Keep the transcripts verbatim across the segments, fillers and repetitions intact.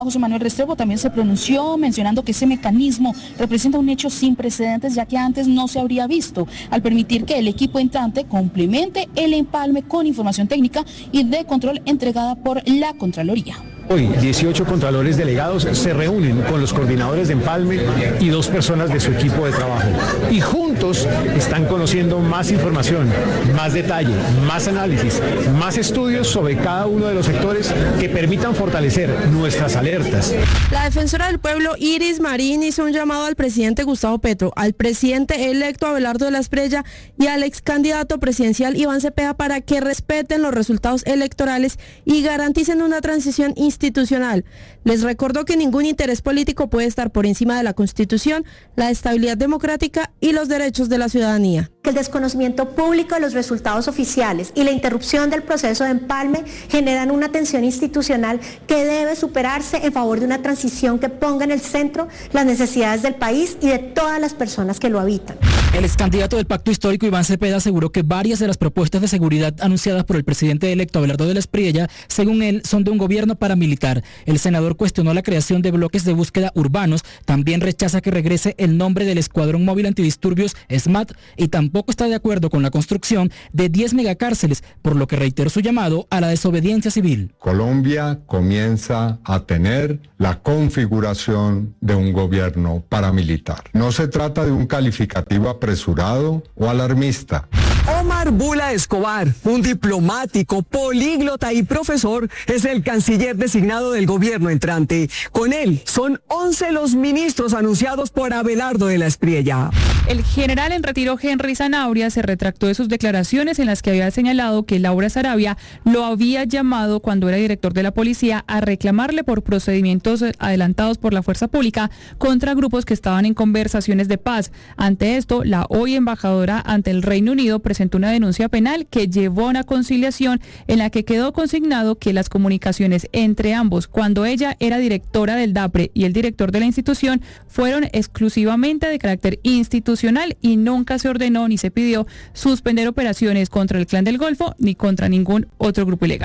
José Manuel Restrepo también se pronunció mencionando que ese mecanismo representa un hecho sin precedentes, ya que antes no se habría visto, al permitir que el equipo entrante complemente el empalme con información técnica y de control entregada por la Contraloría. Hoy, dieciocho contralores delegados se reúnen con los coordinadores de empalme y dos personas de su equipo de trabajo. Y juntos están conociendo más información, más detalle, más análisis, más estudios sobre cada uno de los sectores que permitan fortalecer nuestras alertas. La defensora del pueblo, Iris Marín, hizo un llamado al presidente Gustavo Petro, al presidente electo Abelardo de la Espriella y al ex candidato presidencial Iván Cepeda para que respeten los resultados electorales y garanticen una transición institucional. institucional. Les recordó que ningún interés político puede estar por encima de la Constitución, la estabilidad democrática y los derechos de la ciudadanía. Que el desconocimiento público de los resultados oficiales y la interrupción del proceso de empalme generan una tensión institucional que debe superarse en favor de una transición que ponga en el centro las necesidades del país y de todas las personas que lo habitan. El ex candidato del Pacto Histórico, Iván Cepeda, aseguró que varias de las propuestas de seguridad anunciadas por el presidente electo Abelardo de la Espriella, según él, son de un gobierno paramilitar. El senador cuestionó la creación de bloques de búsqueda urbanos, también rechaza que regrese el nombre del Escuadrón Móvil Antidisturbios SMAT y tampoco está de acuerdo con la construcción de diez megacárceles, por lo que reiteró su llamado a la desobediencia civil. Colombia comienza a tener la configuración de un gobierno paramilitar. No se trata de un calificativo apresurado o alarmista. Omar Bula Escobar, un diplomático, políglota y profesor, es el canciller designado del gobierno entrante. Con él son once los ministros anunciados por Abelardo de la Espriella. El general en retiro Henry Zanabria se retractó de sus declaraciones en las que había señalado que Laura Sarabia lo había llamado cuando era director de la policía a reclamarle por procedimientos adelantados por la fuerza pública contra grupos que estaban en conversaciones de paz. Ante esto, la hoy embajadora ante el Reino Unido presentó una denuncia penal que llevó a una conciliación en la que quedó consignado que las comunicaciones entre ambos, cuando ella era directora del DAPRE y el director de la institución, fueron exclusivamente de carácter institucional y nunca se ordenó ni se pidió suspender operaciones contra el Clan del Golfo ni contra ningún otro grupo ilegal.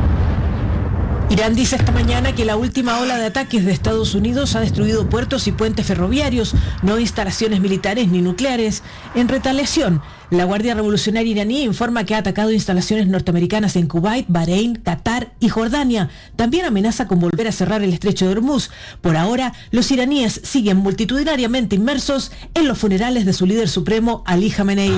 Irán dice esta mañana que la última ola de ataques de Estados Unidos ha destruido puertos y puentes ferroviarios, no instalaciones militares ni nucleares. En retaliación, la Guardia Revolucionaria iraní informa que ha atacado instalaciones norteamericanas en Kuwait, Bahrein, Qatar y Jordania. También amenaza con volver a cerrar el estrecho de Hormuz. Por ahora, los iraníes siguen multitudinariamente inmersos en los funerales de su líder supremo, Ali Khamenei.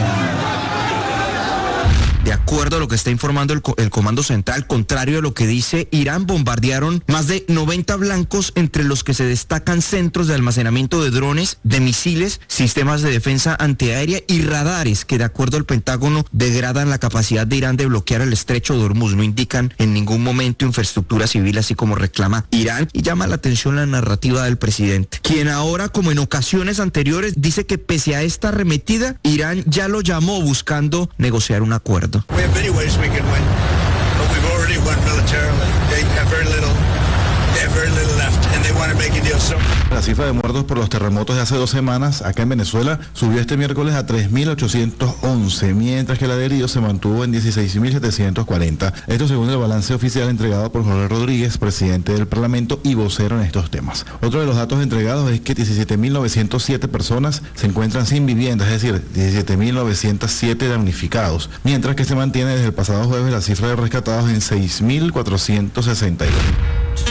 De acuerdo a lo que está informando el, el Comando Central, contrario a lo que dice Irán, bombardearon más de noventa blancos, entre los que se destacan centros de almacenamiento de drones, de misiles, sistemas de defensa antiaérea y radares que, de acuerdo al Pentágono, degradan la capacidad de Irán de bloquear el estrecho de Hormuz. No indican en ningún momento infraestructura civil, así como reclama Irán, y llama la atención la narrativa del presidente, quien ahora, como en ocasiones anteriores, dice que pese a esta arremetida, Irán ya lo llamó buscando negociar un acuerdo. We have many ways we can win, but we've already won militarily. They have very little, they have very little left, and they want to make a deal. So la cifra de muertos por los terremotos de hace dos semanas acá en Venezuela subió este miércoles a tres mil ochocientos once, mientras que la de heridos se mantuvo en dieciséis mil setecientos cuarenta. Esto según el balance oficial entregado por Jorge Rodríguez, presidente del Parlamento y vocero en estos temas. Otro de los datos entregados es que diecisiete mil novecientos siete personas se encuentran sin vivienda, es decir, diecisiete mil novecientos siete damnificados, mientras que se mantiene desde el pasado jueves la cifra de rescatados en seis mil cuatrocientos sesenta y dos.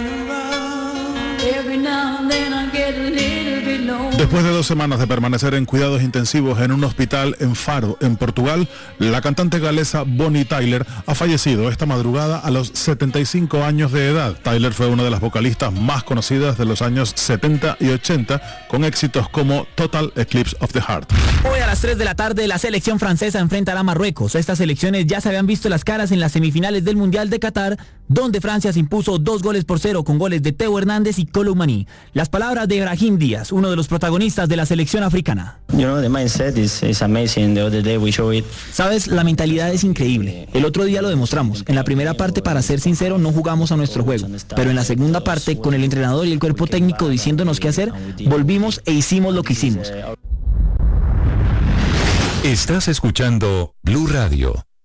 Después de dos semanas de permanecer en cuidados intensivos en un hospital en Faro, en Portugal, la cantante galesa Bonnie Tyler ha fallecido esta madrugada a los setenta y cinco años de edad. Tyler fue una de las vocalistas más conocidas de los años setenta y ochenta, con éxitos como Total Eclipse of the Heart. Hoy a las tres de la tarde la selección francesa enfrentará a Marruecos. Estas selecciones ya se habían visto las caras en las semifinales del Mundial de Qatar, donde Francia se impuso dos goles por cero con goles de Teo Hernández y Kolo Muani. Las palabras de Brahim Díaz, uno de los protagonistas de la selección africana. You know, the mindset is, is amazing. The other day we show it. Sabes, la mentalidad es increíble. El otro día lo demostramos. En la primera parte, para ser sincero, no jugamos a nuestro juego. Pero en la segunda parte, con el entrenador y el cuerpo técnico diciéndonos qué hacer, volvimos e hicimos lo que hicimos. Estás escuchando Blue Radio.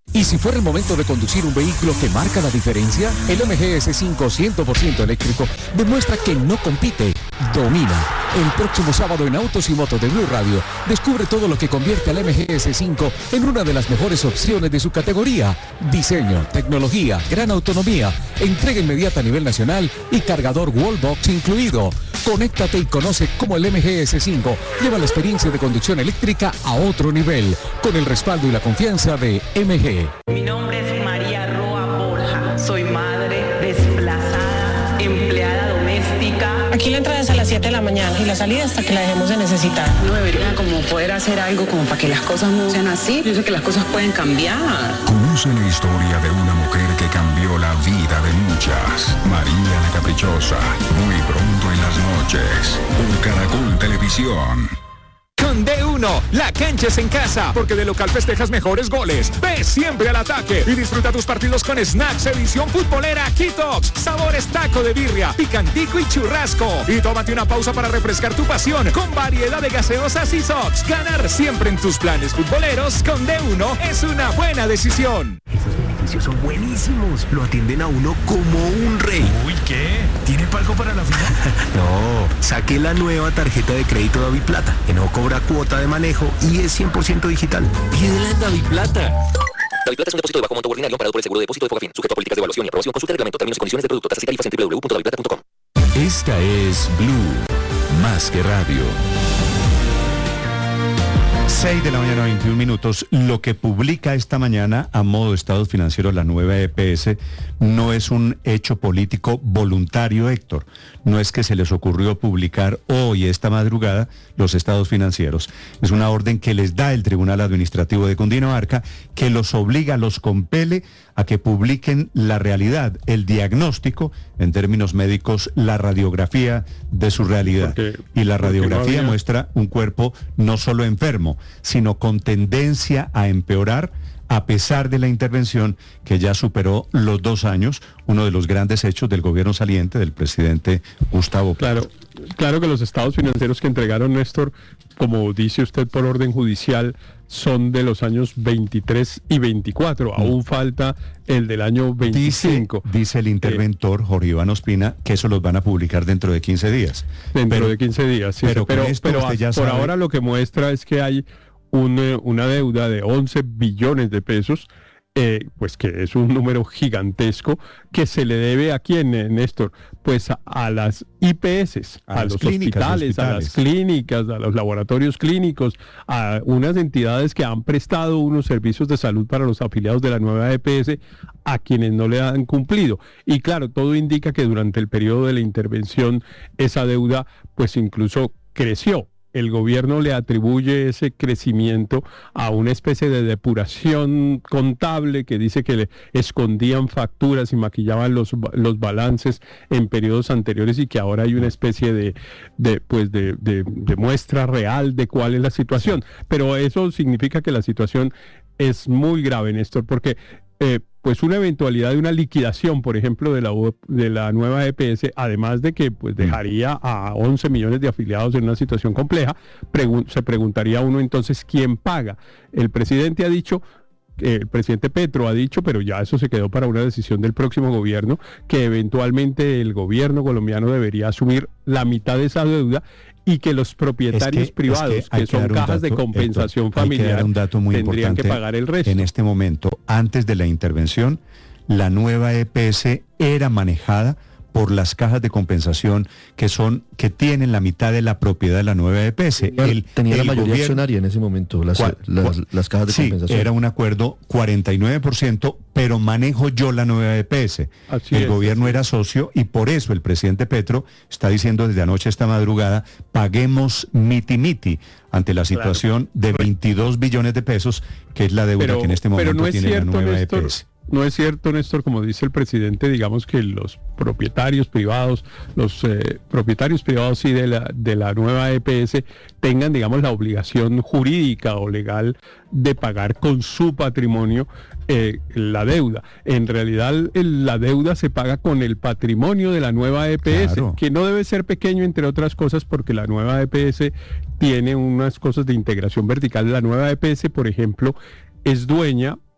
¿Y si fuera el momento de conducir un vehículo que marca la diferencia? El M G S cinco cien por ciento eléctrico demuestra que no compite, domina. El próximo sábado en Autos y Motos de Blue Radio, descubre todo lo que convierte al M G S cinco en una de las mejores opciones de su categoría. Diseño, tecnología, gran autonomía, entrega inmediata a nivel nacional y cargador Wallbox incluido. Conéctate y conoce cómo el M G S cinco lleva la experiencia de conducción eléctrica a otro nivel, con el respaldo y la confianza de M G. Mi nombre es María Roa Borja, soy madre, desplazada, empleada doméstica. Aquí la entrada es a las siete de la mañana y la salida hasta que la dejemos de necesitar. No debería como poder hacer algo como para que las cosas no sean así. Yo sé que las cosas pueden cambiar. Conoce la historia de una mujer que cambió la vida de muchas. María la Caprichosa, muy pronto en las noches, por Caracol Televisión. Con D uno, la cancha es en casa, porque de local festejas mejores goles. Ve siempre al ataque y disfruta tus partidos con Snacks edición futbolera Kitox, sabores taco de birria, picantico y churrasco. Y tómate una pausa para refrescar tu pasión con variedad de gaseosas y sops. Ganar siempre en tus planes futboleros con D uno es una buena decisión. Esos beneficios son buenísimos. Lo atienden a uno como un rey. Uy, ¿qué? ¿Tiene palco para la final? No, saqué la nueva tarjeta de crédito Daviplata, que no cobra cuota de manejo y es cien por ciento digital. Pídela en Daviplata. Daviplata es un depósito de bajo monto ordinario amparado por el seguro de depósito de Fogafín, sujeto a políticas de evaluación y aprobación. Consulta el reglamento, términos y condiciones del producto, tasas y tarifas en doble u doble u doble u punto daviplata punto com. Esta es Blue, más que radio. seis de la mañana, veintiún minutos. Lo que publica esta mañana a modo de estados financieros la nueva E P S no es un hecho político voluntario, Héctor. No es que se les ocurrió publicar hoy, esta madrugada, los estados financieros. Es una orden que les da el Tribunal Administrativo de Cundinamarca, que los obliga, los compele a que publiquen la realidad, el diagnóstico, en términos médicos, la radiografía de su realidad. Porque, y la radiografía no había... muestra un cuerpo no solo enfermo, sino con tendencia a empeorar, a pesar de la intervención que ya superó los dos años, uno de los grandes hechos del gobierno saliente del presidente Gustavo Petro. Claro, claro que los estados financieros que entregaron, Néstor, como dice usted por orden judicial, son de los años veintitrés y veinticuatro, mm. aún falta el del año veinticinco. Dice, dice el interventor, eh, Jorge Iván Ospina, que eso los van a publicar dentro de quince días. Dentro pero, de quince días, sí. Pero, pero, esto pero usted ya por sabe... ahora lo que muestra es que hay un, una deuda de once billones de pesos, eh, pues que es un número gigantesco, que se le debe a quién, Néstor, pues a, a las I P S, a, a los clínicas, hospitales, hospitales, a las clínicas, a los laboratorios clínicos, a unas entidades que han prestado unos servicios de salud para los afiliados de la nueva E P S, a quienes no le han cumplido. Y claro, todo indica que durante el periodo de la intervención esa deuda pues incluso creció. El gobierno le atribuye ese crecimiento a una especie de depuración contable que dice que le escondían facturas y maquillaban los, los balances en periodos anteriores y que ahora hay una especie de, de, pues de, de, de muestra real de cuál es la situación. Pero eso significa que la situación es muy grave, Néstor, porque... Eh, pues una eventualidad de una liquidación, por ejemplo, de la, de la nueva E P S, además de que pues dejaría a once millones de afiliados en una situación compleja, pregun- se preguntaría uno entonces quién paga. El presidente ha dicho, eh, el presidente Petro ha dicho, pero ya eso se quedó para una decisión del próximo gobierno, que eventualmente el gobierno colombiano debería asumir la mitad de esa deuda y que los propietarios es que, privados, es que, que son cajas dato, de compensación Héctor, familiar, hay que dar un dato muy tendrían que pagar el resto. En este momento, antes de la intervención, la nueva E P S era manejada por las cajas de compensación que son que tienen la mitad de la propiedad de la nueva E P S. Tenía, el, tenía el la mayoría gobierno, accionaria en ese momento, las, cua, las, las cajas de sí, compensación. Era un acuerdo cuarenta y nueve por ciento, pero manejo yo la nueva E P S. Así el es, gobierno era socio y por eso el presidente Petro está diciendo desde anoche esta madrugada, paguemos miti miti ante la situación claro. de veintidós billones de pesos, que es la deuda pero, que en este momento no tiene cierto, la nueva Néstor, E P S. No es cierto, Néstor, como dice el presidente, digamos que los propietarios privados, los eh, propietarios privados sí de la, de la nueva E P S tengan, digamos, la obligación jurídica o legal de pagar con su patrimonio eh, la deuda. En realidad el, la deuda se paga con el patrimonio de la nueva E P S, claro. que no debe ser pequeño, entre otras cosas, porque la nueva E P S tiene unas cosas de integración vertical. La nueva E P S, por ejemplo, es dueña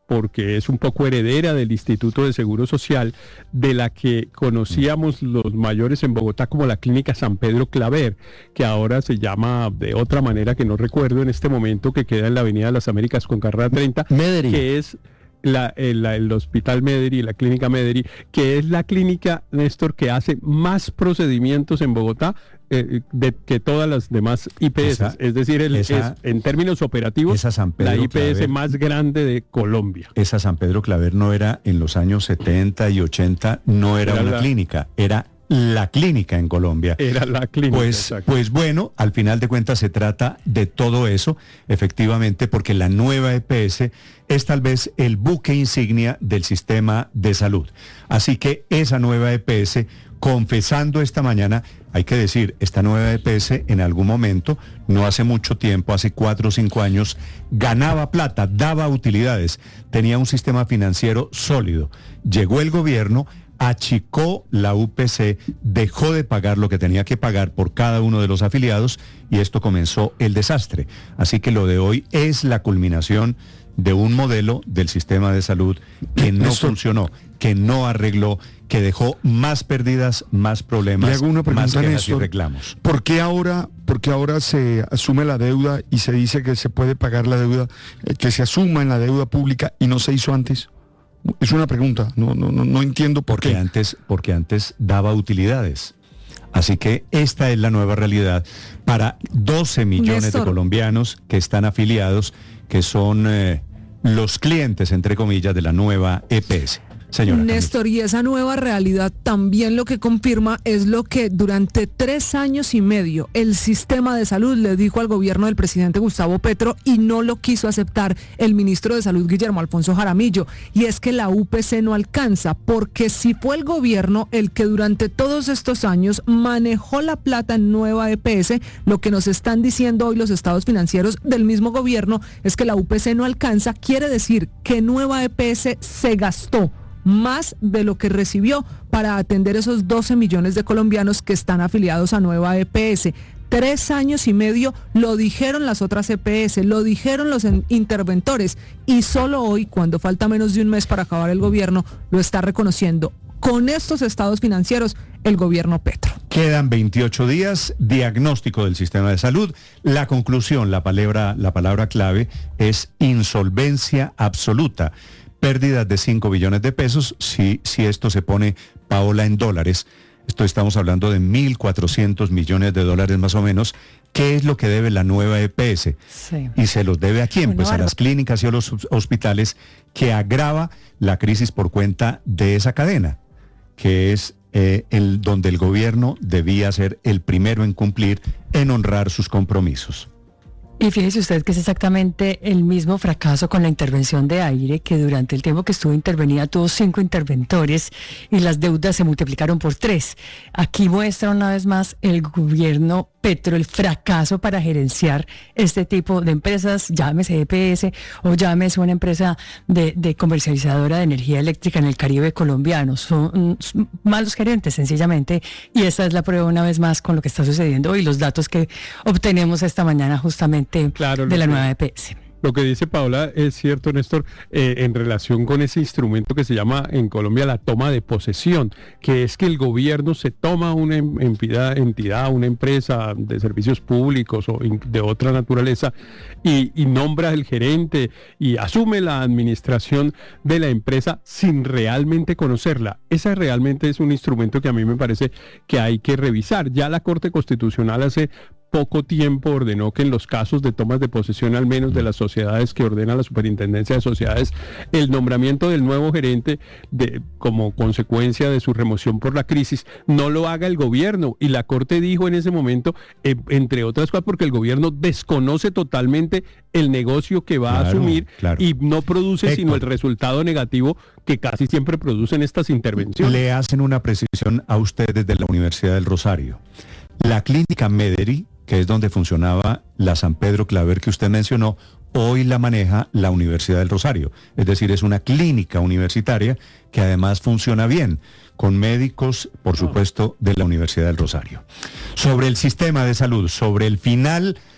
porque es un poco heredera del Instituto de Seguro Social, de la que conocíamos los mayores en Bogotá como la Clínica San Pedro Claver, que ahora se llama de otra manera que no recuerdo en este momento, que queda en la Avenida de las Américas con carrera treinta, Mederi. que es la, el, la, el Hospital Mederi, la Clínica Mederi, que es la clínica, Néstor, que hace más procedimientos en Bogotá eh, de que todas las demás I P S. Esa, es decir, el, esa, es, en términos operativos, la I P S Claver, más grande de Colombia. Esa San Pedro Claver no era en los años setenta y ochenta, no era, era una la, clínica, era la clínica en Colombia. Era la clínica. Pues, pues bueno, al final de cuentas se trata de todo eso, efectivamente, porque la nueva E P S es tal vez el buque insignia del sistema de salud. Así que esa nueva E P S, confesando esta mañana, hay que decir, esta nueva E P S en algún momento, no hace mucho tiempo, hace cuatro o cinco años, ganaba plata, daba utilidades, tenía un sistema financiero sólido. Llegó el gobierno, achicó la U P C, dejó de pagar lo que tenía que pagar por cada uno de los afiliados y esto comenzó el desastre. Así que lo de hoy es la culminación de un modelo del sistema de salud que no funcionó, que no arregló, que dejó más pérdidas, más problemas, Le hago una pregunta, más quejas Néstor, y reclamos. ¿Por qué ahora, por qué ahora se asume la deuda y se dice que se puede pagar la deuda, eh, que se asuma en la deuda pública y no se hizo antes? Es una pregunta, no, no, no, no entiendo por porque qué. Antes, porque antes daba utilidades. Así que esta es la nueva realidad para doce millones Néstor. de colombianos que están afiliados, que son eh, los clientes, entre comillas, de la nueva E P S. Señora Néstor, Camila. Y esa nueva realidad también lo que confirma es lo que durante tres años y medio el sistema de salud le dijo al gobierno del presidente Gustavo Petro y no lo quiso aceptar el ministro de Salud Guillermo Alfonso Jaramillo, y es que la U P C no alcanza, porque si fue el gobierno el que durante todos estos años manejó la plata en nueva E P S, lo que nos están diciendo hoy los estados financieros del mismo gobierno es que la U P C no alcanza, quiere decir que nueva E P S se gastó más de lo que recibió para atender esos doce millones de colombianos que están afiliados a nueva E P S. Tres años y medio lo dijeron las otras E P S, lo dijeron los interventores, y solo hoy, cuando falta menos de un mes para acabar el gobierno, lo está reconociendo con estos estados financieros el gobierno Petro. Quedan veintiocho días, diagnóstico del sistema de salud. La conclusión, la palabra, la palabra clave es insolvencia absoluta. Pérdidas de cinco billones de pesos, si, si esto se pone, Paola, en dólares. Esto estamos hablando de mil cuatrocientos millones de dólares más o menos. ¿Qué es lo que debe la nueva E P S? Sí. ¿Y se los debe a quién? Bueno, pues a las clínicas y a los hospitales, que agrava la crisis por cuenta de esa cadena, que es eh, el donde el gobierno debía ser el primero en cumplir, en honrar sus compromisos. Y fíjese usted que es exactamente el mismo fracaso con la intervención de aire, que durante el tiempo que estuvo intervenida tuvo cinco interventores y las deudas se multiplicaron por tres. Aquí muestra una vez más el gobierno Petro el fracaso para gerenciar este tipo de empresas, llámese E P S o llámese una empresa de, de comercializadora de energía eléctrica en el Caribe colombiano. Son, son malos gerentes, sencillamente, y esta es la prueba una vez más con lo que está sucediendo y los datos que obtenemos esta mañana justamente claro, de la que, nueva E P S. Lo que dice Paola es cierto, Néstor, eh, en relación con ese instrumento que se llama en Colombia la toma de posesión, que es que el gobierno se toma una entidad, entidad una empresa de servicios públicos o de otra naturaleza y, y nombra al gerente y asume la administración de la empresa sin realmente conocerla. Esa realmente es un instrumento que a mí me parece que hay que revisar. Ya la Corte Constitucional hace poco tiempo ordenó que en los casos de tomas de posesión, al menos de las sociedades que ordena la Superintendencia de Sociedades, el nombramiento del nuevo gerente de, como consecuencia de su remoción por la crisis, no lo haga el gobierno. Y la Corte dijo en ese momento, eh, entre otras cosas, porque el gobierno desconoce totalmente el negocio que va claro, a asumir claro. y no produce Héctor. sino el resultado negativo que casi siempre producen estas intervenciones. Le hacen una precisión a ustedes de la Universidad del Rosario. La clínica Mederi, que es donde funcionaba la San Pedro Claver que usted mencionó, hoy la maneja la Universidad del Rosario. Es decir, es una clínica universitaria que además funciona bien, con médicos, por supuesto, de la Universidad del Rosario. Sobre el sistema de salud, sobre el final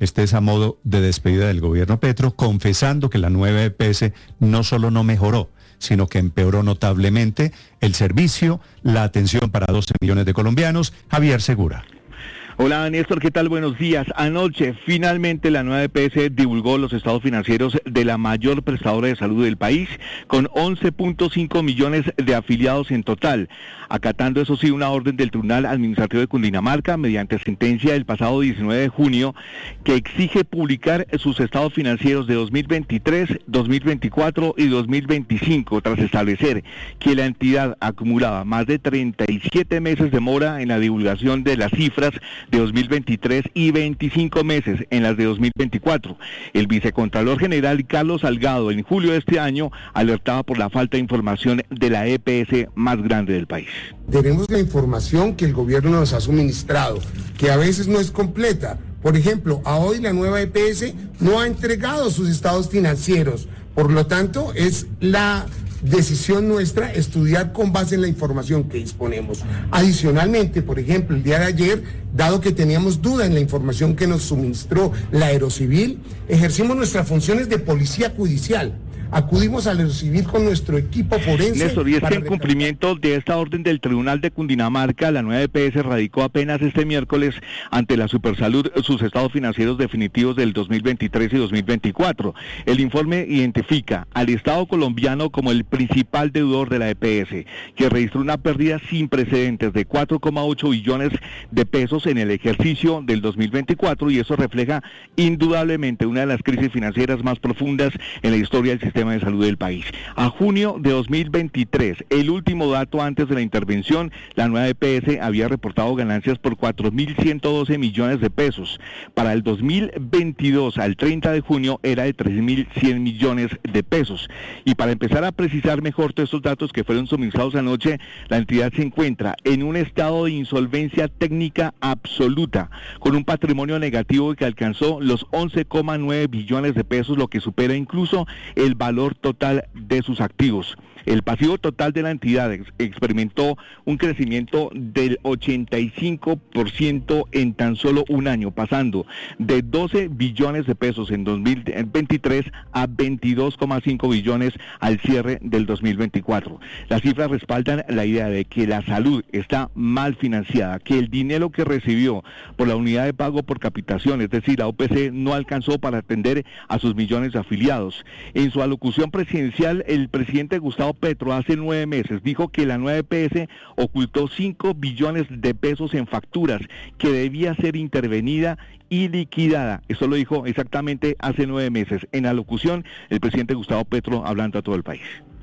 Este es a modo de despedida del gobierno Petro, confesando que la nueva E P S no solo no mejoró, sino que empeoró notablemente el servicio, la atención para doce millones de colombianos. Javier Segura. Hola Néstor, ¿qué tal? Buenos días. Anoche finalmente la nueva E P S divulgó los estados financieros de la mayor prestadora de salud del país, con once punto cinco millones de afiliados en total, acatando eso sí una orden del Tribunal Administrativo de Cundinamarca mediante sentencia del pasado diecinueve de junio que exige publicar sus estados financieros de dos mil veintitrés, dos mil veinticuatro y dos mil veinticinco, tras establecer que la entidad acumulaba más de treinta y siete meses de mora en la divulgación de las cifras de dos mil veintitrés y veinticinco meses en las de dos mil veinticuatro. El vicecontralor general Carlos Salgado en julio de este año alertaba por la falta de información de la E P S más grande del país. Tenemos la información que el gobierno nos ha suministrado, que a veces no es completa. Por ejemplo, a hoy la nueva E P S no ha entregado sus estados financieros. Por lo tanto, es la decisión nuestra estudiar con base en la información que disponemos. Adicionalmente, por ejemplo, el día de ayer, dado que teníamos duda en la información que nos suministró la Aerocivil, ejercimos nuestras funciones de policía judicial. Acudimos al Aerocivil con nuestro equipo forense. Néstor, y es que en recabar... cumplimiento de esta orden del Tribunal de Cundinamarca, la nueva E P S radicó apenas este miércoles ante la Supersalud sus estados financieros definitivos del dos mil veintitrés y dos mil veinticuatro. El informe identifica al Estado colombiano como el principal deudor de la E P S, que registró una pérdida sin precedentes de cuatro coma ocho billones de pesos en el ejercicio del dos mil veinticuatro, y eso refleja indudablemente una de las crisis financieras más profundas en la historia del sistema de salud del país. A junio de dos mil veintitrés, el último dato antes de la intervención, la nueva E P S había reportado ganancias por cuatro mil ciento doce millones de pesos. Para el dos mil veintidós, al treinta de junio, era de tres mil cien millones de pesos. Y para empezar a precisar mejor todos estos datos que fueron suministrados anoche, la entidad se encuentra en un estado de insolvencia técnica absoluta, con un patrimonio negativo que alcanzó los once coma nueve billones de pesos, lo que supera incluso el valor valor total de sus activos. El pasivo total de la entidad ex experimentó un crecimiento del ochenta y cinco por ciento en tan solo un año, pasando de doce billones de pesos en dos mil veintitrés a veintidós coma cinco billones al cierre del dos mil veinticuatro. Las cifras respaldan la idea de que la salud está mal financiada, que el dinero que recibió por la unidad de pago por capitación, es decir, la O P C, no alcanzó para atender a sus millones de afiliados. En su alocución presidencial, el presidente Gustavo Petro hace nueve meses dijo que la nueva E P S ocultó cinco billones de pesos en facturas que debía ser intervenida y liquidada. Eso lo dijo exactamente hace nueve meses. En la alocución, el presidente Gustavo Petro hablando a todo el país.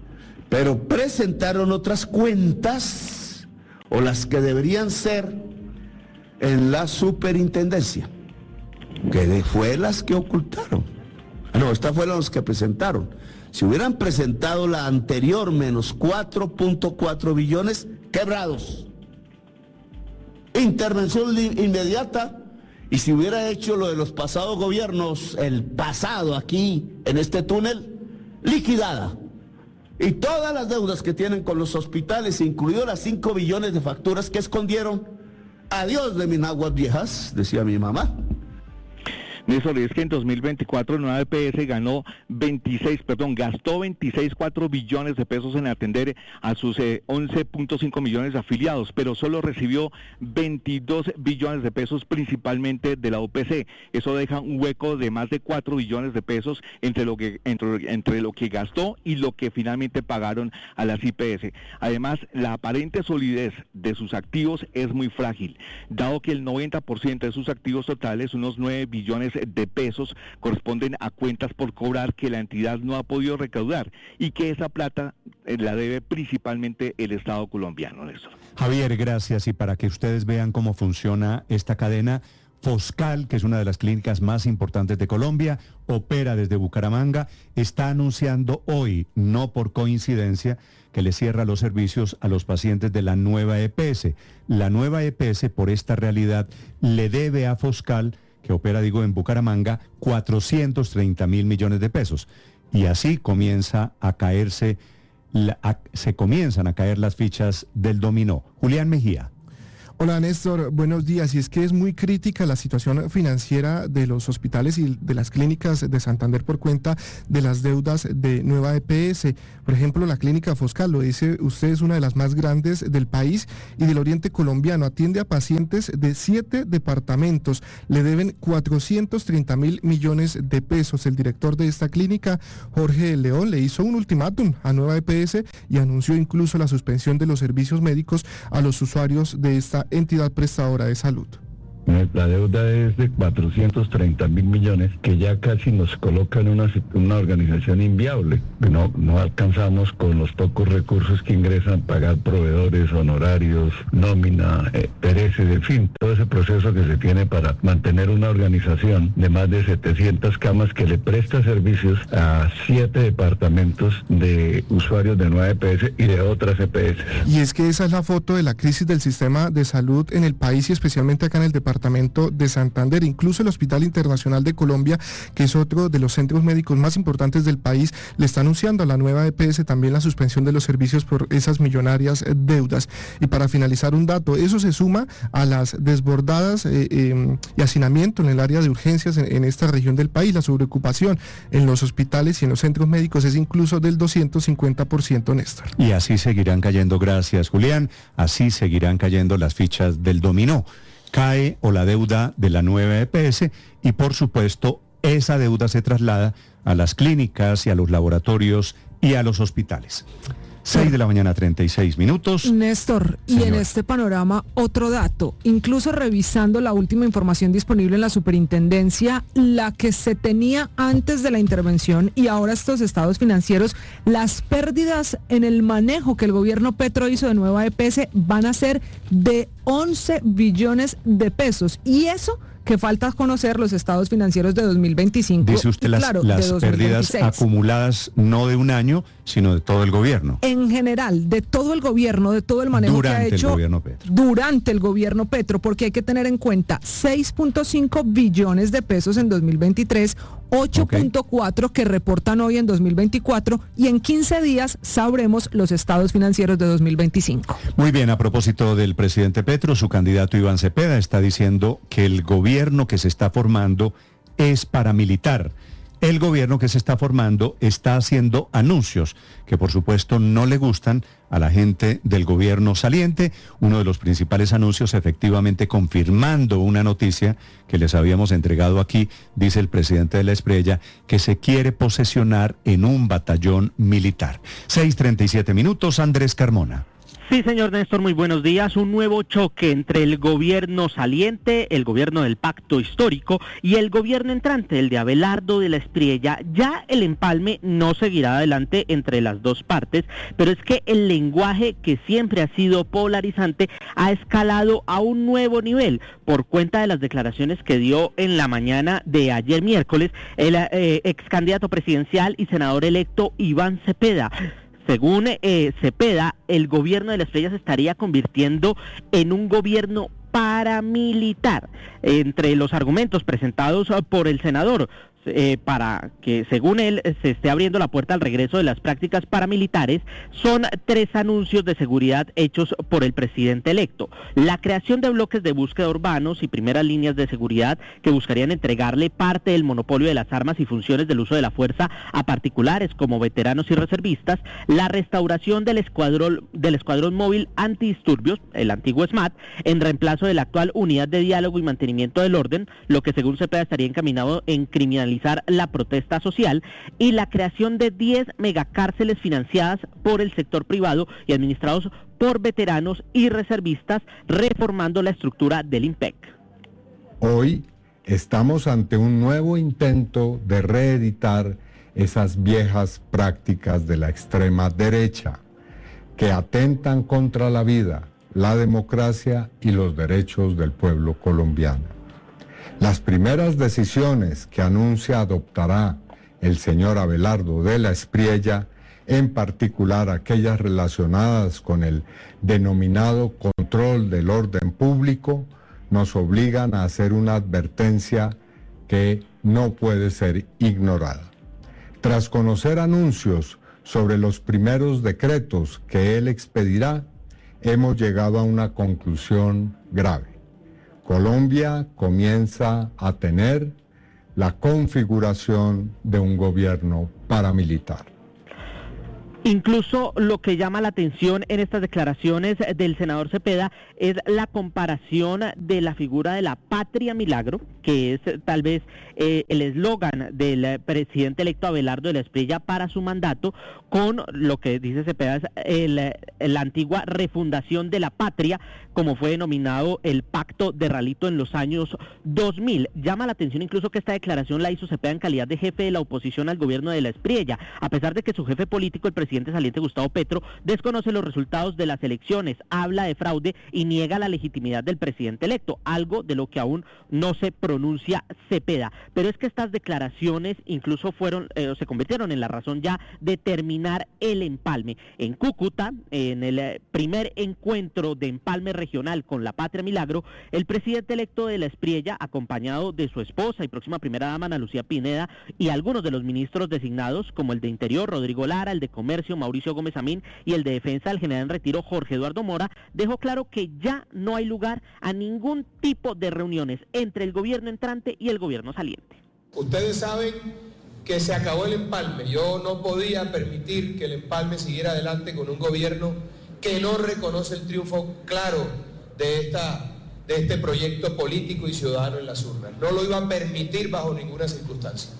Pero presentaron otras cuentas, o las que deberían ser, en la superintendencia, que fue las que ocultaron. No, estas fueron las que presentaron. Si hubieran presentado la anterior, menos cuatro punto cuatro billones, quebrados. Intervención inmediata. Y si hubiera hecho lo de los pasados gobiernos, el pasado aquí, en este túnel, liquidada. Y todas las deudas que tienen con los hospitales, incluido las cinco billones de facturas que escondieron, adiós de mis aguas viejas, decía mi mamá. Néstor, es que en dos mil veinticuatro la nueva E P S ganó veintiséis, perdón, gastó veintiséis coma cuatro billones de pesos en atender a sus eh, once punto cinco millones de afiliados, pero solo recibió veintidós billones de pesos principalmente de la O P C. Eso deja un hueco de más de cuatro billones de pesos entre lo que entre, entre lo que gastó y lo que finalmente pagaron a las I P S. Además, la aparente solidez de sus activos es muy frágil, dado que el noventa por ciento de sus activos totales, unos nueve billones de pesos, corresponden a cuentas por cobrar que la entidad no ha podido recaudar y que esa plata eh, la debe principalmente el Estado colombiano, Néstor. Javier, gracias. Y para que ustedes vean cómo funciona esta cadena, Foscal, que es una de las clínicas más importantes de Colombia, opera desde Bucaramanga, está anunciando hoy, no por coincidencia, que le cierra los servicios a los pacientes de la nueva E P S. La nueva E P S, por esta realidad, le debe a Foscal, que opera, digo, en Bucaramanga, cuatrocientos treinta mil millones de pesos. Y así comienza a caerse, la, a, se comienzan a caer las fichas del dominó. Julián Mejía. Hola Néstor, buenos días. Y es que es muy crítica la situación financiera de los hospitales y de las clínicas de Santander por cuenta de las deudas de Nueva E P S. Por ejemplo, la clínica Foscal, lo dice usted, es una de las más grandes del país y del oriente colombiano. Atiende a pacientes de siete departamentos. Le deben cuatrocientos treinta mil millones de pesos. El director de esta clínica, Jorge León, le hizo un ultimátum a Nueva E P S y anunció incluso la suspensión de los servicios médicos a los usuarios de esta entidad prestadora de salud. La deuda es de cuatrocientos treinta mil millones, que ya casi nos coloca en una, una organización inviable. No, no alcanzamos con los pocos recursos que ingresan pagar proveedores, honorarios, nómina, eh, pereces, en fin, todo ese proceso que se tiene para mantener una organización de más de setecientas camas que le presta servicios a siete departamentos de usuarios de Nueva E P S y de otras E P S. Y es que esa es la foto de la crisis del sistema de salud en el país y especialmente acá en el departamento de Santander. Incluso el Hospital Internacional de Colombia, que es otro de los centros médicos más importantes del país, le está anunciando a la Nueva E P S también la suspensión de los servicios por esas millonarias deudas. Y para finalizar, un dato, eso se suma a las desbordadas eh, eh, y hacinamiento en el área de urgencias en, en esta región del país. La sobreocupación en los hospitales y en los centros médicos es incluso del doscientos cincuenta por ciento, Néstor. Y así seguirán cayendo, gracias Julián, así seguirán cayendo las fichas del dominó. Cae o la deuda de la nueva E P S y por supuesto esa deuda se traslada a las clínicas y a los laboratorios y a los hospitales. seis de la mañana, treinta y seis minutos. Néstor, Señora. Y en este panorama otro dato, incluso revisando la última información disponible en la superintendencia, la que se tenía antes de la intervención y ahora estos estados financieros, las pérdidas en el manejo que el gobierno Petro hizo de Nueva E P S van a ser de once billones de pesos. Y eso que falta conocer los estados financieros de dos mil veinticinco. Dice usted y, las, claro, las de dos mil veintiséis. pérdidas acumuladas no de un año, sino de todo el gobierno. En general, de todo el gobierno, de todo el manejo Durante que ha hecho el gobierno Petro. durante el gobierno Petro, porque hay que tener en cuenta seis punto cinco billones de pesos en dos mil veintitrés, ocho punto cuatro okay. que reportan hoy en dos mil veinticuatro y en quince días sabremos los estados financieros de dos mil veinticinco. Muy bien, a propósito del presidente Petro, su candidato Iván Cepeda está diciendo que el gobierno que se está formando es paramilitar. El gobierno que se está formando está haciendo anuncios que por supuesto no le gustan a la gente del gobierno saliente. Uno de los principales anuncios, efectivamente confirmando una noticia que les habíamos entregado aquí, dice el presidente de la Espriella, que se quiere posesionar en un batallón militar. seis treinta y siete minutos, Andrés Carmona. Sí, señor Néstor, muy buenos días. Un nuevo choque entre el gobierno saliente, el gobierno del pacto histórico y el gobierno entrante, el de Abelardo de la Espriella. Ya el empalme no seguirá adelante entre las dos partes, pero es que el lenguaje que siempre ha sido polarizante ha escalado a un nuevo nivel por cuenta de las declaraciones que dio en la mañana de ayer miércoles el eh, ex candidato presidencial y senador electo Iván Cepeda. Según eh, Cepeda, el gobierno de la Espriella se estaría convirtiendo en un gobierno paramilitar. Entre los argumentos presentados por el senador, Eh, para que, según él, se esté abriendo la puerta al regreso de las prácticas paramilitares, son tres anuncios de seguridad hechos por el presidente electo. La creación de bloques de búsqueda urbanos y primeras líneas de seguridad que buscarían entregarle parte del monopolio de las armas y funciones del uso de la fuerza a particulares como veteranos y reservistas, la restauración del escuadrón, del escuadrón móvil antidisturbios, el antiguo SMAT, en reemplazo de la actual unidad de diálogo y mantenimiento del orden, lo que según Cepeda estaría encaminado en criminalizar la protesta social, y la creación de diez megacárceles financiadas por el sector privado y administrados por veteranos y reservistas, reformando la estructura del IMPEC. Hoy estamos ante un nuevo intento de reeditar esas viejas prácticas de la extrema derecha que atentan contra la vida, la democracia y los derechos del pueblo colombiano. Las primeras decisiones que anuncia adoptará el señor Abelardo de la Espriella, en particular aquellas relacionadas con el denominado control del orden público, nos obligan a hacer una advertencia que no puede ser ignorada. Tras conocer anuncios sobre los primeros decretos que él expedirá, hemos llegado a una conclusión grave. Colombia comienza a tener la configuración de un gobierno paramilitar. Incluso lo que llama la atención en estas declaraciones del senador Cepeda es la comparación de la figura de la patria milagro, que es tal vez eh, el eslogan del presidente electo Abelardo de la Espriella para su mandato, con lo que dice Cepeda es el, la antigua refundación de la patria, como fue denominado el pacto de Ralito en los años dos mil. Llama la atención incluso que esta declaración la hizo Cepeda en calidad de jefe de la oposición al gobierno de la Espriella, a pesar de que su jefe político, el presidente presidente saliente Gustavo Petro, desconoce los resultados de las elecciones, habla de fraude y niega la legitimidad del presidente electo, algo de lo que aún no se pronuncia Cepeda. Pero es que estas declaraciones incluso fueron, eh, se convirtieron en la razón ya de terminar el empalme. En Cúcuta, en el primer encuentro de empalme regional con la Patria Milagro, el presidente electo de la Espriella, acompañado de su esposa y próxima primera dama, Ana Lucía Pineda, y algunos de los ministros designados, como el de Interior, Rodrigo Lara, el de Comercio, Mauricio Gómez Amín, y el de Defensa, el general en retiro, Jorge Eduardo Mora, dejó claro que ya no hay lugar a ningún tipo de reuniones entre el gobierno entrante y el gobierno saliente. Ustedes saben que se acabó el empalme. Yo no podía permitir que el empalme siguiera adelante con un gobierno que no reconoce el triunfo claro de, esta, de este proyecto político y ciudadano en las urnas. No lo iba a permitir bajo ninguna circunstancia.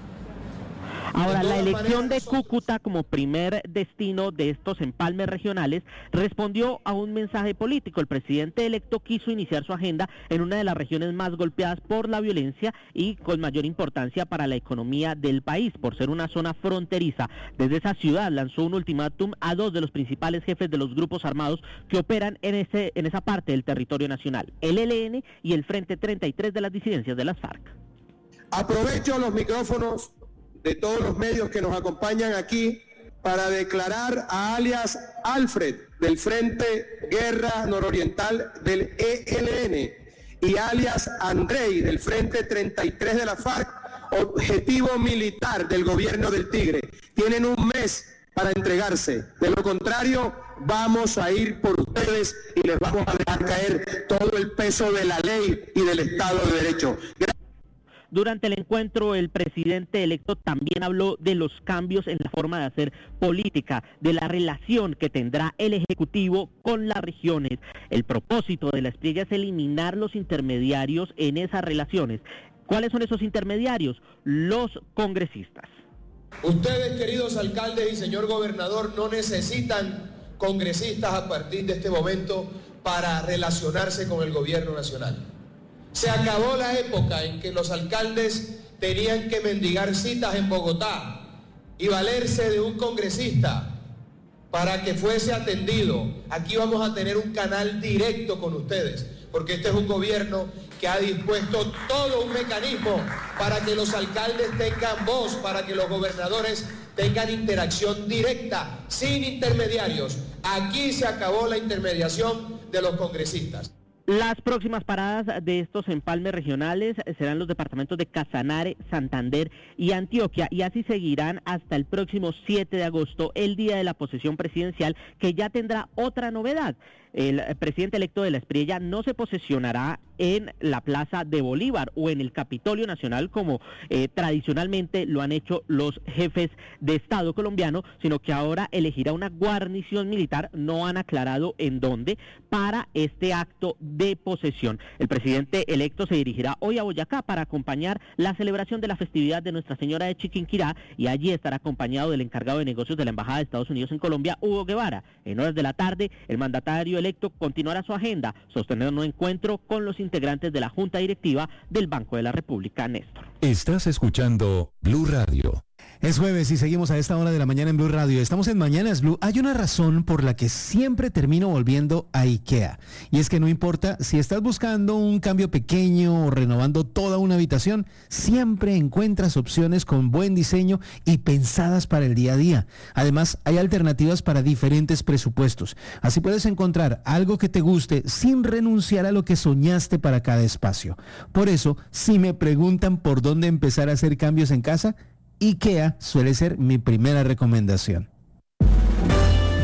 Ahora, la elección de Cúcuta como primer destino de estos empalmes regionales respondió a un mensaje político. El presidente electo quiso iniciar su agenda en una de las regiones más golpeadas por la violencia y con mayor importancia para la economía del país, por ser una zona fronteriza. Desde esa ciudad lanzó un ultimátum a dos de los principales jefes de los grupos armados que operan en, ese, en esa parte del territorio nacional, el E L N y el Frente treinta y tres de las disidencias de las FARC. Aprovecho los micrófonos de todos los medios que nos acompañan aquí para declarar a alias Alfred del Frente Guerra Nororiental del E L N y alias Andrei del Frente treinta y tres de la FARC objetivo militar del gobierno del Tigre. Tienen un mes para entregarse, de lo contrario vamos a ir por ustedes y les vamos a dejar caer todo el peso de la ley y del Estado de Derecho. Gracias. Durante el encuentro, el presidente electo también habló de los cambios en la forma de hacer política, de la relación que tendrá el Ejecutivo con las regiones. El propósito de la Espriella es eliminar los intermediarios en esas relaciones. ¿Cuáles son esos intermediarios? Los congresistas. Ustedes, queridos alcaldes y señor gobernador, no necesitan congresistas a partir de este momento para relacionarse con el gobierno nacional. Se acabó la época en que los alcaldes tenían que mendigar citas en Bogotá y valerse de un congresista para que fuese atendido. Aquí vamos a tener un canal directo con ustedes, porque este es un gobierno que ha dispuesto todo un mecanismo para que los alcaldes tengan voz, para que los gobernadores tengan interacción directa, sin intermediarios. Aquí se acabó la intermediación de los congresistas. Las próximas paradas de estos empalmes regionales serán los departamentos de Casanare, Santander y Antioquia, y así seguirán hasta el próximo siete de agosto, el día de la posesión presidencial, que ya tendrá otra novedad. El presidente electo de la Espriella no se posesionará en la Plaza de Bolívar o en el Capitolio Nacional como eh, tradicionalmente lo han hecho los jefes de Estado colombiano, sino que ahora elegirá una guarnición militar, no han aclarado en dónde, para este acto de posesión. El presidente electo se dirigirá hoy a Boyacá para acompañar la celebración de la festividad de Nuestra Señora de Chiquinquirá, y allí estará acompañado del encargado de negocios de la Embajada de Estados Unidos en Colombia, Hugo Guevara. En horas de la tarde, el mandatario electo continuará su agenda, sosteniendo un encuentro con los integrantes de la Junta Directiva del Banco de la República. Néstor. Estás escuchando Blue Radio. Es jueves y seguimos a esta hora de la mañana en Blue Radio. Estamos en Mañanas Blue. Hay una razón por la que siempre termino volviendo a IKEA. Y es que no importa si estás buscando un cambio pequeño o renovando toda una habitación, siempre encuentras opciones con buen diseño y pensadas para el día a día. Además, hay alternativas para diferentes presupuestos. Así puedes encontrar algo que te guste sin renunciar a lo que soñaste para cada espacio. Por eso, si me preguntan por dónde empezar a hacer cambios en casa, IKEA suele ser mi primera recomendación.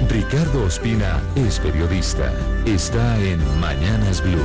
Ricardo Ospina es periodista. Está en Mañanas Blue.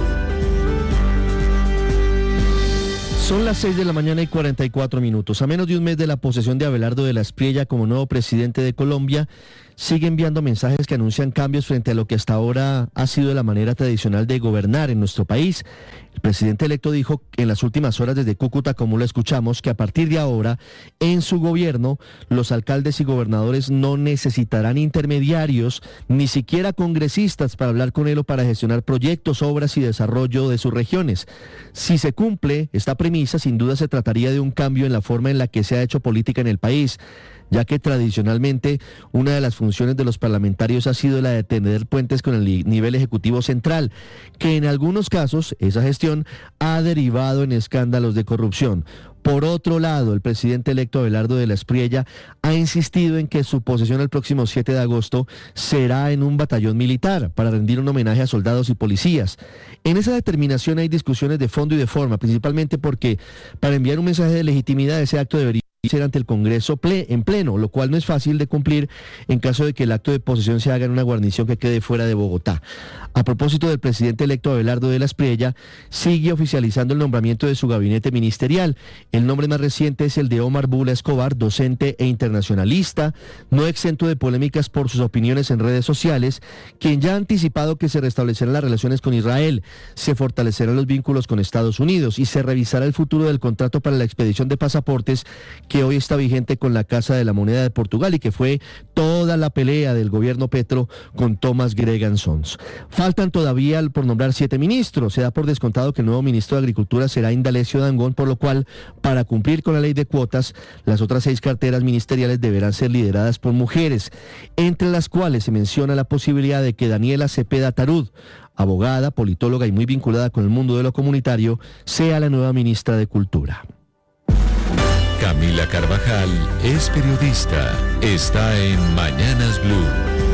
Son las seis de la mañana y cuarenta y cuatro minutos. A menos de un mes de la posesión de Abelardo de la Espriella como nuevo presidente de Colombia, sigue enviando mensajes que anuncian cambios frente a lo que hasta ahora ha sido la manera tradicional de gobernar en nuestro país. El presidente electo dijo en las últimas horas desde Cúcuta, como lo escuchamos, que a partir de ahora, en su gobierno, los alcaldes y gobernadores no necesitarán intermediarios, ni siquiera congresistas para hablar con él o para gestionar proyectos, obras y desarrollo de sus regiones. Si se cumple esta premisa, sin duda se trataría de un cambio en la forma en la que se ha hecho política en el país, ya que tradicionalmente una de las funciones de los parlamentarios ha sido la de tender puentes con el nivel ejecutivo central, que en algunos casos esa gestión ha derivado en escándalos de corrupción. Por otro lado, el presidente electo Abelardo de la Espriella ha insistido en que su posesión el próximo siete de agosto será en un batallón militar para rendir un homenaje a soldados y policías. En esa determinación hay discusiones de fondo y de forma, principalmente porque para enviar un mensaje de legitimidad ese acto debería ser ante el Congreso ple, en pleno, lo cual no es fácil de cumplir en caso de que el acto de posesión se haga en una guarnición que quede fuera de Bogotá. A propósito del presidente electo Abelardo de la Espriella, sigue oficializando el nombramiento de su gabinete ministerial. El nombre más reciente es el de Omar Bula Escobar, docente e internacionalista, no exento de polémicas por sus opiniones en redes sociales, quien ya ha anticipado que se restablecerán las relaciones con Israel, se fortalecerán los vínculos con Estados Unidos y se revisará el futuro del contrato para la expedición de pasaportes que hoy está vigente con la Casa de la Moneda de Portugal y que fue toda la pelea del gobierno Petro con Thomas Gregan Sons. Faltan todavía por nombrar siete ministros. Se da por descontado que el nuevo ministro de Agricultura será Indalecio Dangond, por lo cual, para cumplir con la ley de cuotas, las otras seis carteras ministeriales deberán ser lideradas por mujeres, entre las cuales se menciona la posibilidad de que Daniela Cepeda Tarud, abogada, politóloga y muy vinculada con el mundo de lo comunitario, sea la nueva ministra de Cultura. Camila Carvajal es periodista. Está en Mañanas Blue.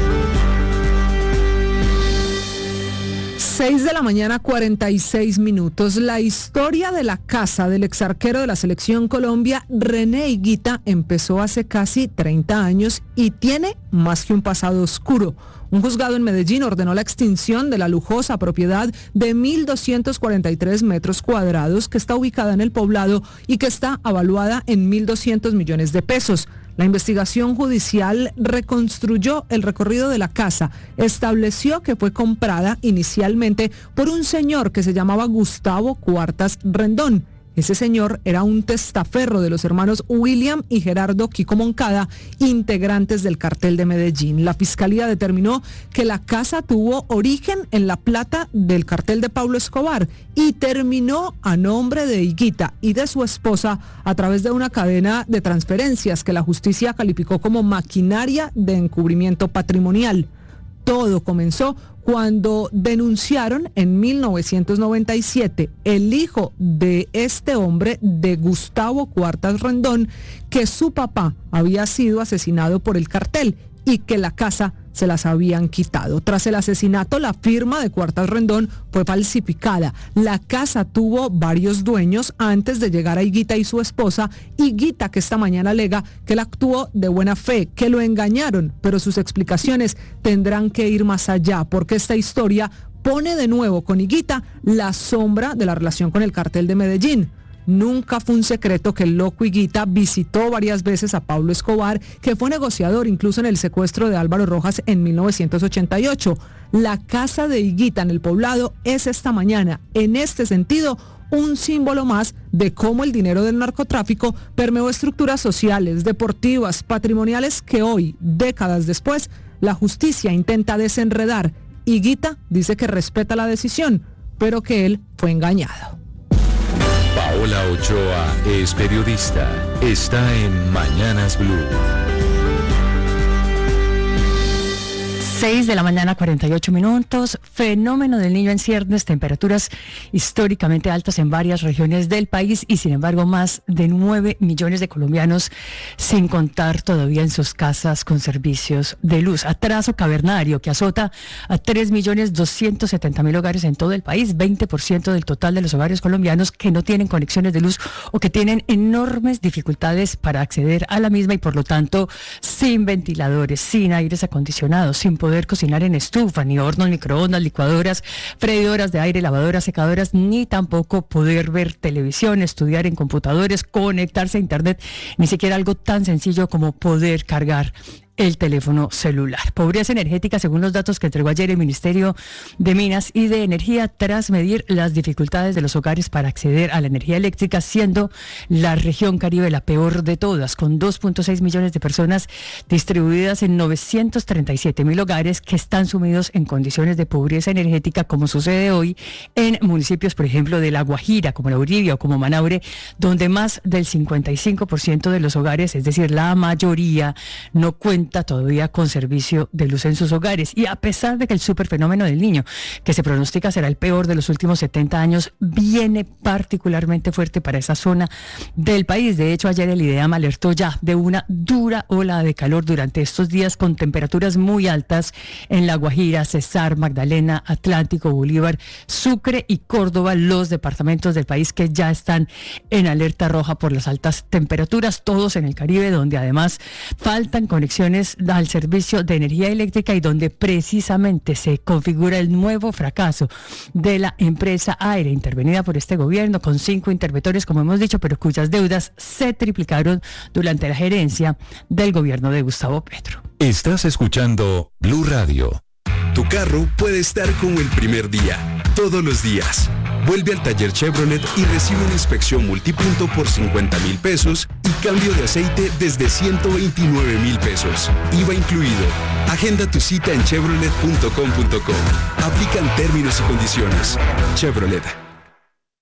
seis de la mañana, cuarenta y seis minutos. La historia de la casa del exarquero de la Selección Colombia, René Higuita, empezó hace casi treinta años y tiene más que un pasado oscuro. Un juzgado en Medellín ordenó la extinción de la lujosa propiedad de mil doscientos cuarenta y tres metros cuadrados que está ubicada en el poblado y que está avaluada en mil doscientos millones de pesos. La investigación judicial reconstruyó el recorrido de la casa, estableció que fue comprada inicialmente por un señor que se llamaba Gustavo Cuartas Rendón. Ese señor era un testaferro de los hermanos William y Gerardo Kiko Moncada, integrantes del cartel de Medellín. La fiscalía determinó que la casa tuvo origen en la plata del cartel de Pablo Escobar y terminó a nombre de Higuita y de su esposa a través de una cadena de transferencias que la justicia calificó como maquinaria de encubrimiento patrimonial. Todo comenzó cuando denunciaron en mil novecientos noventa y siete el hijo de este hombre, de Gustavo Cuartas Rendón, que su papá había sido asesinado por el cartel y que la casa se las habían quitado. Tras el asesinato, la firma de Cuartas Rendón fue falsificada. La casa tuvo varios dueños antes de llegar a Higuita y su esposa. Higuita, que esta mañana alega que él actuó de buena fe, que lo engañaron, pero sus explicaciones tendrán que ir más allá, porque esta historia pone de nuevo con Higuita la sombra de la relación con el cartel de Medellín. Nunca fue un secreto que el loco Higuita visitó varias veces a Pablo Escobar, que fue negociador incluso en el secuestro de Álvaro Rojas en mil novecientos ochenta y ocho. La casa de Higuita en el poblado es esta mañana, en este sentido, un símbolo más de cómo el dinero del narcotráfico permeó estructuras sociales, deportivas, patrimoniales que hoy, décadas después, la justicia intenta desenredar. Higuita dice que respeta la decisión, pero que él fue engañado. Paola Ochoa es periodista. Está en Mañanas Blue. seis de la mañana, cuarenta y ocho minutos. Fenómeno del Niño en ciernes, temperaturas históricamente altas en varias regiones del país y sin embargo más de nueve millones de colombianos sin contar todavía en sus casas con servicios de luz. Atraso cavernario que azota a tres millones doscientos setenta mil hogares en todo el país, veinte por ciento del total de los hogares colombianos que no tienen conexiones de luz o que tienen enormes dificultades para acceder a la misma y por lo tanto sin ventiladores, sin aires acondicionados, sin poder poder cocinar en estufa, ni hornos, microondas, licuadoras, freidoras de aire, lavadoras, secadoras, ni tampoco poder ver televisión, estudiar en computadores, conectarse a internet, ni siquiera algo tan sencillo como poder cargar el teléfono celular. Pobreza energética, según los datos que entregó ayer el Ministerio de Minas y de Energía, tras medir las dificultades de los hogares para acceder a la energía eléctrica, siendo la región Caribe la peor de todas, con dos punto seis millones de personas distribuidas en novecientos treinta y siete mil hogares que están sumidos en condiciones de pobreza energética, como sucede hoy en municipios, por ejemplo, de La Guajira, como La Uribia o como Manaure, donde más del cincuenta y cinco por ciento de los hogares, es decir, la mayoría, no cuentan todavía con servicio de luz en sus hogares. Y a pesar de que el superfenómeno del Niño, que se pronostica será el peor de los últimos setenta años, viene particularmente fuerte para esa zona del país. De hecho, ayer el IDEAM alertó ya de una dura ola de calor durante estos días, con temperaturas muy altas en La Guajira, Cesar, Magdalena, Atlántico, Bolívar, Sucre y Córdoba, los departamentos del país que ya están en alerta roja por las altas temperaturas, todos en el Caribe, donde además faltan conexiones al servicio de energía eléctrica y donde precisamente se configura el nuevo fracaso de la empresa Aire, intervenida por este gobierno con cinco interventores, como hemos dicho, pero cuyas deudas se triplicaron durante la gerencia del gobierno de Gustavo Petro. Estás escuchando Blue Radio. Tu carro puede estar como el primer día, todos los días. Vuelve al taller Chevrolet y recibe una inspección multipunto por cincuenta mil pesos y cambio de aceite desde ciento veintinueve mil pesos. I V A incluido. Agenda tu cita en chevrolet punto com punto co. Aplican términos y condiciones. Chevrolet.